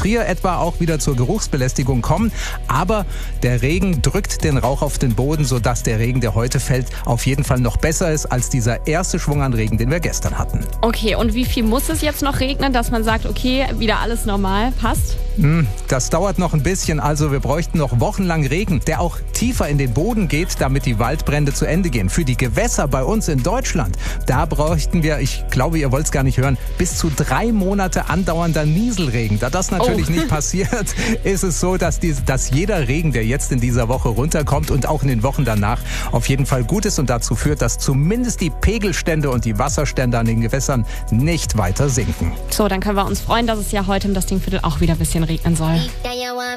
Trier etwa auch wieder zur Geruchsbelästigung kommen. Aber der Regen drückt den Rauch auf den Boden, sodass der Regen, der heute fällt, auf jeden Fall noch besser ist als dieser erste Schwung an Regen, den wir gestern hatten. Okay, und wie viel muss es jetzt noch regnen, dass man sagt, okay, wieder alles normal, passt? Das dauert noch ein bisschen, also wir bräuchten noch wochenlang Regen, der auch tiefer in den Boden geht, damit die Waldbrände zu Ende gehen. Für die Gewässer bei uns in Deutschland, da bräuchten wir, ich glaube, ihr wollt es gar nicht hören, bis zu 3 Monate andauernder Nieselregen. Da das natürlich nicht passiert, ist es so, dass jeder Regen, der jetzt in dieser Woche runterkommt und auch in den Wochen danach auf jeden Fall gut ist und dazu führt, dass zumindest die Pegelstände und die Wasserstände an den Gewässern nicht weiter sinken. So, dann können wir uns freuen, dass es ja heute im Dastingviertel auch wieder ein bisschen regnen soll.